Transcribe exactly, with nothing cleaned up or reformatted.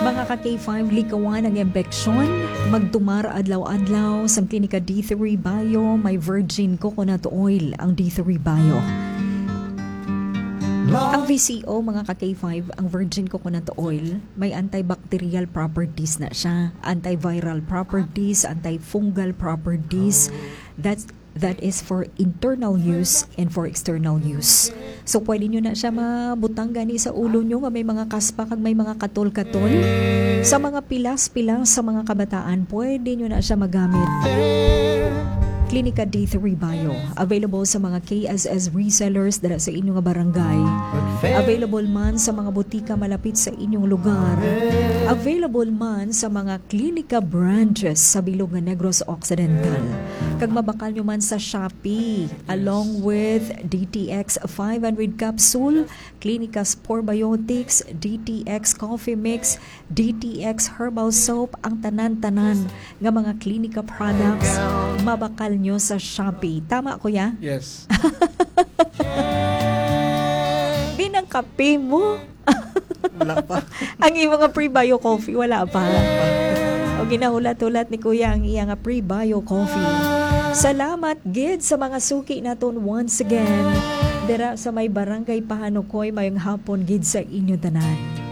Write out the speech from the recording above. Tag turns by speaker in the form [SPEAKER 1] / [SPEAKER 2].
[SPEAKER 1] Mga ka K five likawan ang impeksyon, magtumar adlaw-adlaw sa klinika D three Bio, may virgin coconut oil ang D three Bio. Ang V C O mga ka K five, ang virgin coconut oil, may antibacterial properties na siya, antiviral properties, antifungal properties. That's that is for internal use and for external use. So pwede nyo na siya mabutang gani sa ulo nyo nga may mga kaspa kag may mga katol-katol. Sa mga pilas-pilas sa mga kabataan, pwede nyo na siya magamit. Klinika D three Bio, available sa mga K S S resellers dala sa inyong barangay. Available man sa mga butika malapit sa inyong lugar. Available man sa mga klinika branches sa bilog nga Negros Occidental. Kag mabakal nyo man sa Shopee, along with D T X five hundred capsule, Klinika Sporbiotics, D T X coffee mix, D T X herbal soap, ang tanan-tanan nga mga klinika products, mabakal nyo sa Shopee. Tama, kuya?
[SPEAKER 2] Yes.
[SPEAKER 1] Binang kape mo.
[SPEAKER 2] Wala pa.
[SPEAKER 1] Ang iyong mga pre-bio coffee, wala pa. O ginahulat-hulat ni kuya ang iyang pre-bio coffee. Salamat gid sa mga suki naton once again. Dira sa may barangay Pahanukoy, mayong hapon gid sa inyo tanan.